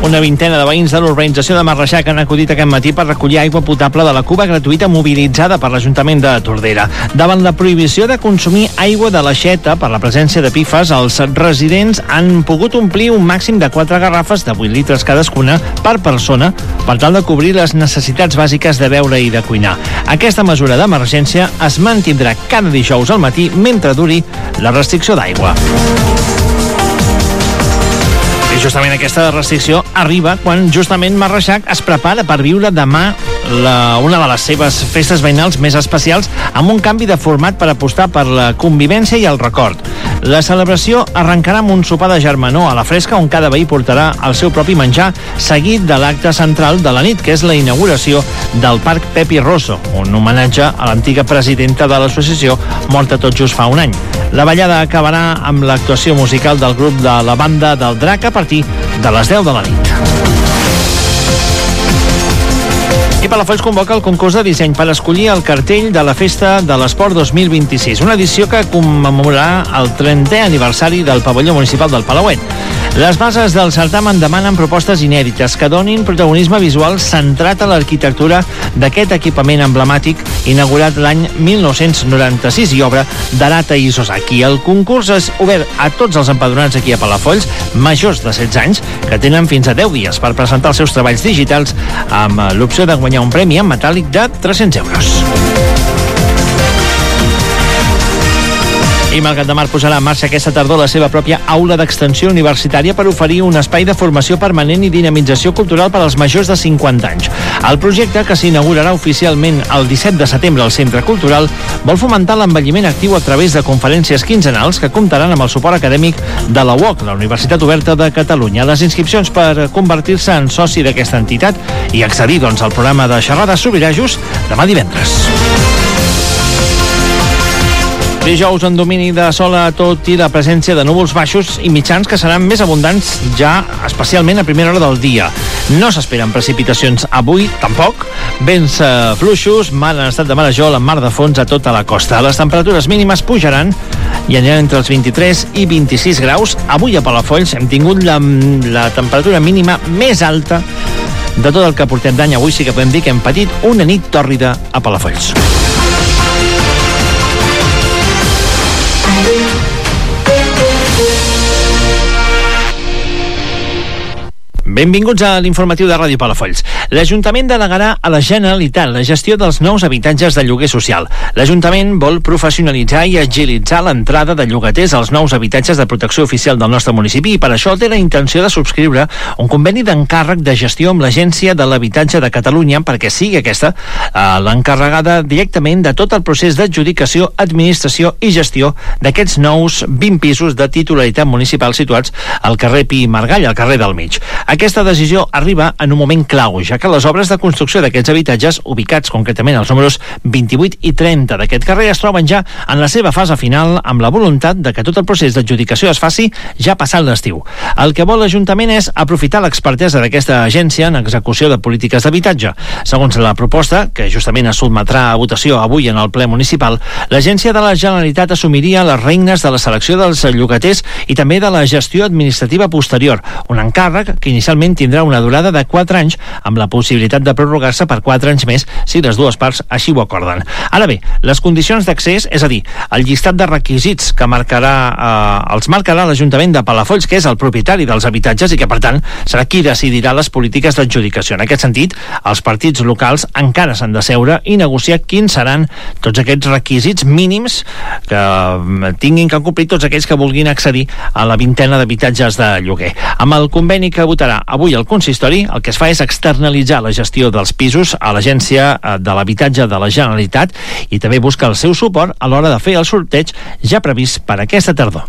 Una vintena de veïns de l'urbanització de Marreixac han acudit aquest matí per recollir aigua potable de la cuba gratuïta mobilitzada per l'Ajuntament de Tordera. Davant la prohibició de consumir aigua de l'aixeta per la presència de PFAS, els residents han pogut omplir un màxim de 4 garrafes de 8 litres cadascuna per persona per tal de cobrir les necessitats bàsiques de beure i de cuinar. Aquesta mesura d'emergència es mantindrà cada dijous al matí mentre duri la restricció d'aigua. I justament aquesta restricció arriba quan justament Marreixac es prepara per viure demà una de les seves festes veïnals més especials amb un canvi de format per apostar per la convivència i el record. La celebració arrencarà amb un sopar de germanor a la fresca on cada veí portarà el seu propi menjar, seguit de l'acte central de la nit, que és la inauguració del Parc Pepi Rosso, un homenatge a l'antiga presidenta de l'associació morta tot just fa un any. La ballada acabarà amb l'actuació musical del grup de la Banda del Drac a partir de les 10 de la nit. I Palafolls convoca el concurs de disseny per escollir el cartell de la Festa de l'Esport 2026, una edició que commemorarà el 30è aniversari del pavelló municipal del Palauet. Les bases del certamen demanen propostes inèdites que donin protagonisme visual centrat a l'arquitectura d'aquest equipament emblemàtic inaugurat l'any 1996 i obra d'Arata Isozaki. El concurs és obert a tots els empadronats aquí a Palafolls, majors de 16 anys, que tenen fins a 10 dies per presentar els seus treballs digitals amb l'opció de guanyar un premi en metàl·lic de 300 euros. I Malgrat de Mar posarà en marxa aquesta tardor la seva pròpia aula d'extensió universitària per oferir un espai de formació permanent i dinamització cultural per als majors de 50 anys. El projecte, que s'inaugurarà oficialment el 17 de setembre al Centre Cultural, vol fomentar l'envelliment actiu a través de conferències quinzenals que comptaran amb el suport acadèmic de la UOC, la Universitat Oberta de Catalunya. Les inscripcions per convertir-se en soci d'aquesta entitat i accedir al programa de xerrades s'obrirà just demà divendres. Dijous en domini de sol a tot i la presència de núvols baixos i mitjans que seran més abundants ja especialment a primera hora del dia. No s'esperen precipitacions avui, tampoc. Vents fluixos, mar en estat de marejol amb mar de fons a tota la costa. Les temperatures mínimes pujaran i aniran entre els 23 i 26 graus. Avui a Palafolls hem tingut la temperatura mínima més alta de tot el que portem d'any. Avui sí que podem dir que hem patit una nit tòrrida a Palafolls. Benvinguts a l'informatiu de Ràdio Palafolls. L'Ajuntament delegarà a la Generalitat la gestió dels nous habitatges de lloguer social. L'Ajuntament vol professionalitzar i agilitzar l'entrada de llogaters als nous habitatges de protecció oficial del nostre municipi i per això té la intenció de subscriure un conveni d'encàrrec de gestió amb l'Agència de l'Habitatge de Catalunya perquè sigui aquesta l'encarregada directament de tot el procés d'adjudicació, administració i gestió d'aquests nous 20 pisos de titularitat municipal situats al carrer Pi i Margall, al carrer del Mig. Aquesta decisió arriba en un moment clau, ja que les obres de construcció d'aquests habitatges, ubicats concretament als números 28 i 30 d'aquest carrer, es troben ja en la seva fase final amb la voluntat de que tot el procés d'adjudicació es faci ja passat l'estiu. El que vol l'Ajuntament és aprofitar l'expertesa d'aquesta agència en execució de polítiques d'habitatge. Segons la proposta, que justament es sotmetrà a votació avui en el ple municipal, l'Agència de la Generalitat assumiria les regnes de la selecció dels llogaters i també de la gestió administrativa posterior, un encàrrec que inicialment tindrà una durada de 4 anys amb la possibilitat de prorrogar-se per 4 anys més si les dues parts així ho acorden. Ara bé, les condicions d'accés, és a dir, el llistat de requisits que els marcarà l'Ajuntament de Palafolls, que és el propietari dels habitatges i que, per tant, serà qui decidirà les polítiques d'adjudicació. En aquest sentit, els partits locals encara s'han de seure i negociar quins seran tots aquests requisits mínims que tinguin que complir tots aquells que vulguin accedir a la vintena d'habitatges de lloguer. Amb el conveni que votarà avui el consistori, el que es fa és externalitzar la gestió dels pisos a l'Agència de l'Habitatge de la Generalitat i també busca el seu suport a l'hora de fer el sorteig ja previst per aquesta tardor.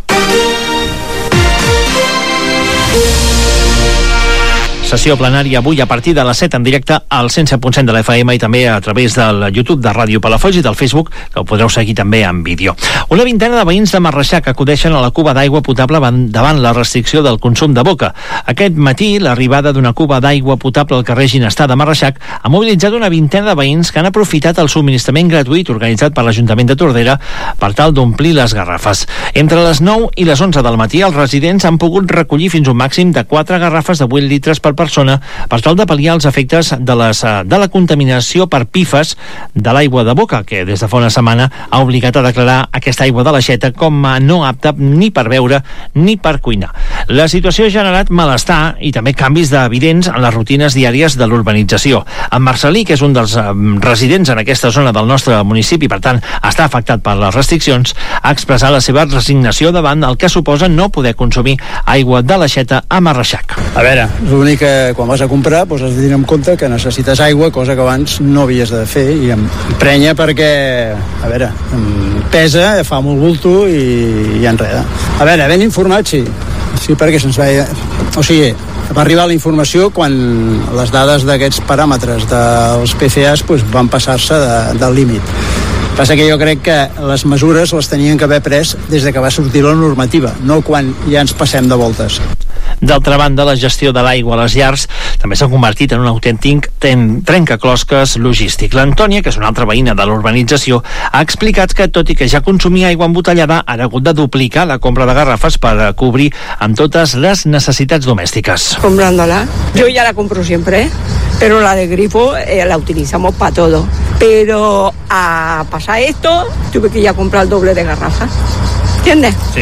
Sessió plenària avui a partir de les 7 en directe al 107.7 de la FM i també a través del YouTube de Ràdio Palafolls i del Facebook, que ho podreu seguir també en vídeo. Una vintena de veïns de Marreixac acudeixen a la cuba d'aigua potable davant la restricció del consum de boca. Aquest matí, l'arribada d'una cuba d'aigua potable al carrer Ginestar de Marreixac ha mobilitzat una vintena de veïns que han aprofitat el subministrament gratuït organitzat per l'Ajuntament de Tordera per tal d'omplir les garrafes. Entre les 9 i les 11 del matí, els residents han pogut recollir fins un màxim de 4 garrafes de 8 litres per persona per tal de pal·liar els efectes de la contaminació per PFAS de l'aigua de boca, que des de fa una setmana ha obligat a declarar aquesta aigua de l'aixeta com a no apta ni per beure ni per cuinar. La situació ha generat malestar i també canvis evidents en les rutines diàries de l'urbanització. En Marcelí, que és un dels residents en aquesta zona del nostre municipi, per tant està afectat per les restriccions, ha expressat la seva resignació davant el que suposa no poder consumir aigua de l'aixeta a Marreixac. A veure, l'únic que quan vas a comprar has de tenir en compte que necessites aigua, cosa que abans no havies de fer, i em prenya perquè, a veure, em pesa, fa molt bulto i enreda. A veure, ben informat, sí, perquè se'ns va... O sigui, va arribar la informació quan les dades d'aquests paràmetres dels PFAS van passar-se del límit. Passa que jo crec que les mesures les tenien que haver pres des de que va sortir la normativa, no quan ja ens passem de voltes. D'altra banda, la gestió de l'aigua a les llars també s'ha convertit en un autèntic trencaclosques logístic. L'Antònia, que és una altra veïna de l'urbanització, ha explicat que, tot i que ja consumia aigua embotellada, ha hagut de duplicar la compra de garrafes per cobrir amb totes les necessitats domèstiques. Comprándola. Yo ya la compro siempre, pero la de grifo la utilizamos para todo. Pero a pasar esto, tuve que ya comprar el doble de garrafas. ¿Entiendes? Sí.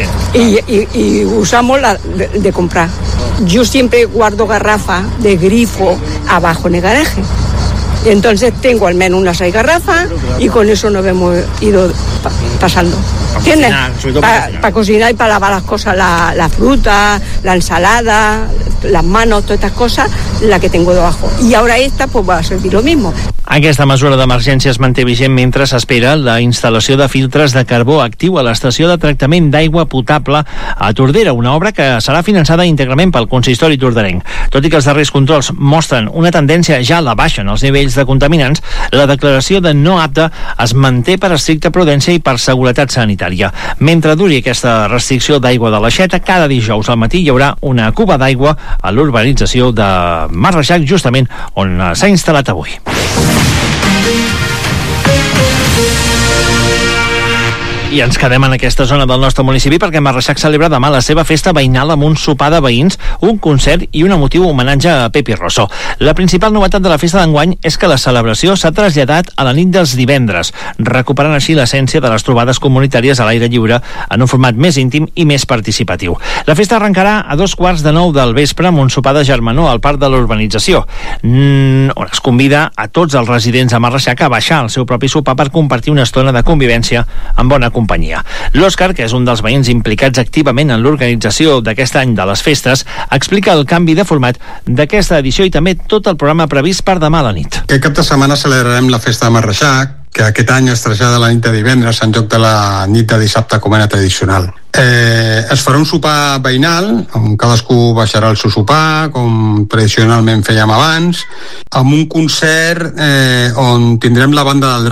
Y usamos la de comprar. Yo siempre guardo garrafa de grifo abajo en el garaje. Entonces tengo al menos unas 6 garrafas y con eso nos hemos ido pasando. ¿Entiendes? Para cocinar y para lavar las cosas, la fruta, la ensalada, las manos, todas estas cosas, la que tengo debajo. Y ahora esta pues va a servir lo mismo. Aquesta mesura d'emergència es manté vigent mentre s'espera la instal·lació de filtres de carbó actiu a l'estació de tractament d'aigua potable a Tordera, una obra que serà finançada íntegrament pel consistori torderenc. Tot i que els darrers controls mostren una tendència ja a la baixa en els nivells de contaminants, la declaració de no apte es manté per estricta prudència i per seguretat sanitària. Mentre duri aquesta restricció d'aigua de l'aixeta, cada dijous al matí hi haurà una cuba d'aigua a l'urbanització de Marreixac, justament on s'ha instal·lat avui. I ens quedem en aquesta zona del nostre municipi perquè Marreixac celebra demà la seva festa veïnal amb un sopar de veïns, un concert i un emotiu homenatge a Pepi Rosso. La principal novetat de la festa d'enguany és que la celebració s'ha traslladat a la nit dels divendres, recuperant així l'essència de les trobades comunitàries a l'aire lliure en un format més íntim i més participatiu. La festa arrencarà a 8:45 del vespre amb un sopar de germanor al parc de l'urbanització, on es convida a tots els residents de Marreixac a baixar el seu propi sopar per compartir una estona de convivència amb bona companyia. L'Òscar, que és un dels veïns implicats activament en l'organització d'aquest any de les festes, explica el canvi de format d'aquesta edició i també tot el programa previst per demà a la nit. Aquest cap de setmana celebrarem la festa de Marreixac, que aquest any es trasllada la nit de divendres en lloc de la nit de dissabte com era tradicional. Es farà un sopar veïnal, on cadascú baixarà el seu sopar, com tradicionalment fèiem abans, amb un concert on tindrem la banda del